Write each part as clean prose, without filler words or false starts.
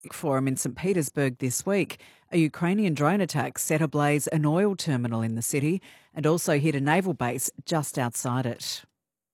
Forum in St Petersburg this week. A Ukrainian drone attack set ablaze an oil terminal in the city and also hit a naval base just outside it.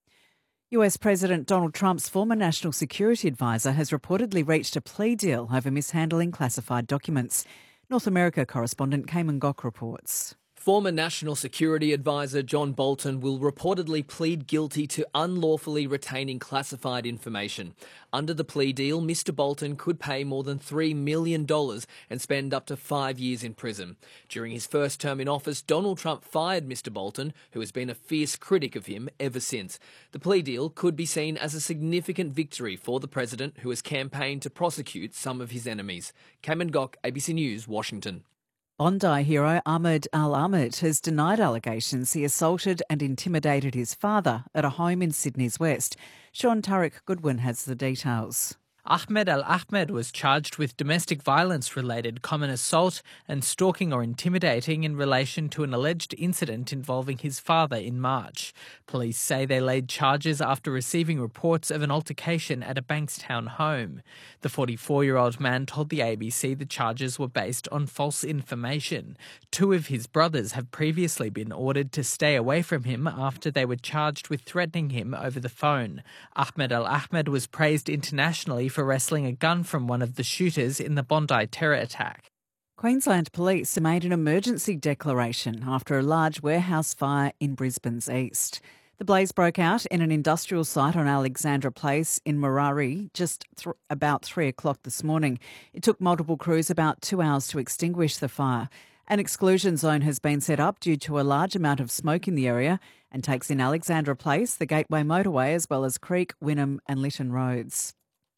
US President Donald Trump's former national security advisor has reportedly reached a plea deal over mishandling classified documents. North America correspondent Cayman Gok reports. Former National Security Advisor John Bolton will reportedly plead guilty to unlawfully retaining classified information. Under the plea deal, Mr Bolton could pay more than $3 million and spend up to 5 years in prison. During his first term in office, Donald Trump fired Mr Bolton, who has been a fierce critic of him ever since. The plea deal could be seen as a significant victory for the president, who has campaigned to prosecute some of his enemies. Cayman Gok, ABC News, Washington. Bondi hero Ahmed Al-Ahmed has denied allegations he assaulted and intimidated his father at a home in Sydney's West. Sean Turek Goodwin has the details. Ahmed Al-Ahmed was charged with domestic violence-related common assault and stalking or intimidating in relation to an alleged incident involving his father in March. Police say they laid charges after receiving reports of an altercation at a Bankstown home. The 44-year-old man told the ABC the charges were based on false information. Two of his brothers have previously been ordered to stay away from him after they were charged with threatening him over the phone. Ahmed Al-Ahmed was praised internationally for wresting a gun from one of the shooters in the Bondi terror attack. Queensland Police made an emergency declaration after a large warehouse fire in Brisbane's east. The blaze broke out in an industrial site on Alexandra Place in Murari just about 3 o'clock this morning. It took multiple crews about 2 hours to extinguish the fire. An exclusion zone has been set up due to a large amount of smoke in the area and takes in Alexandra Place, the Gateway Motorway, as well as Creek, Wynnum and Lytton roads.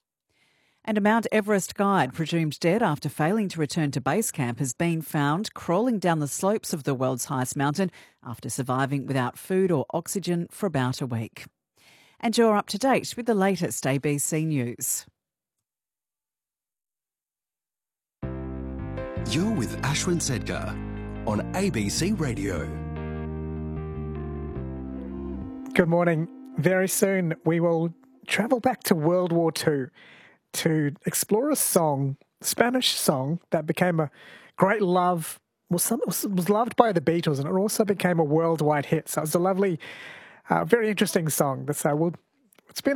And a Mount Everest guide presumed dead after failing to return to base camp has been found crawling down the slopes of the world's highest mountain after surviving without food or oxygen for about a week. And you're up to date with the latest ABC News. You're with Ashwin Sedkar on ABC Radio. Good morning. Very soon we will travel back to World War II to explore a song, Spanish song, that became a great love, was loved by the Beatles, and it also became a worldwide hit. So it's a lovely, very interesting song. It's been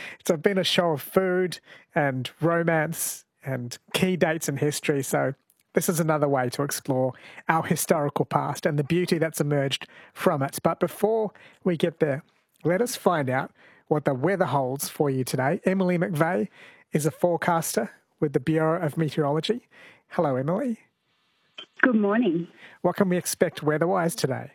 a show of food and romance and key dates in history. So this is another way to explore our historical past and the beauty that's emerged from it. But before we get there, let us find out what the weather holds for you today. Emily McVeigh is a forecaster with the Bureau of Meteorology. Hello, Emily. Good morning. What can we expect weather-wise today?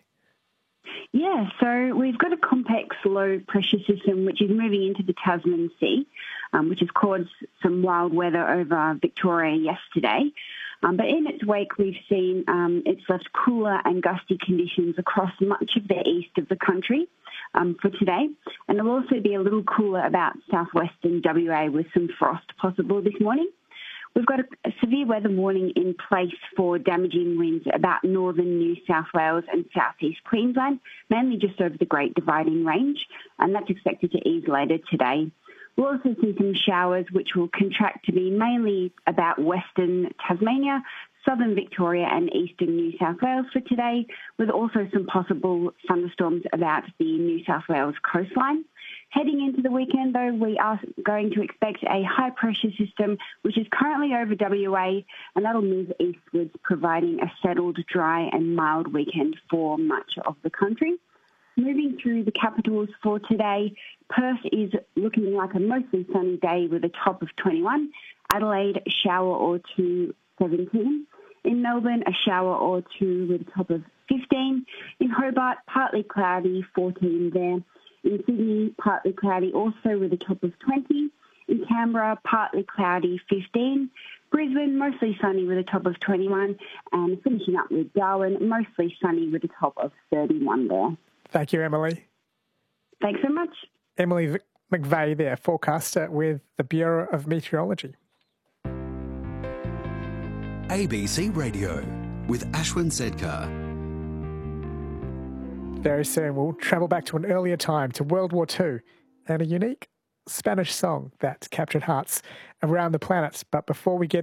Yeah, so we've got a complex low-pressure system which is moving into the Tasman Sea, which has caused some wild weather over Victoria yesterday. But in its wake, we've seen it's left cooler and gusty conditions across much of the east of the country for today. And it'll also be a little cooler about southwestern WA with some frost possible this morning. We've got a severe weather warning in place for damaging winds about northern New South Wales and southeast Queensland, mainly just over the Great Dividing Range, and that's expected to ease later today. We'll also see some showers which will contract to be mainly about western Tasmania, southern Victoria and eastern New South Wales for today, with also some possible thunderstorms about the New South Wales coastline. Heading into the weekend, though, we are going to expect a high-pressure system which is currently over WA, and that'll move eastwards, providing a settled, dry and mild weekend for much of the country. Moving through the capitals for today, Perth is looking like a mostly sunny day with a top of 21. Adelaide, a shower or two, 17. In Melbourne, a shower or two with a top of 15. In Hobart, partly cloudy, 14 there. In Sydney, partly cloudy also with a top of 20. In Canberra, partly cloudy, 15. Brisbane, mostly sunny with a top of 21. And finishing up with Darwin, mostly sunny with a top of 31 there. Thank you, Emily. Thanks so much. Emily McVeigh there, forecaster with the Bureau of Meteorology. ABC Radio with Ashwin Sedkar. Very soon we'll travel back to an earlier time, to World War II, and a unique Spanish song that captured hearts around the planet. But before we get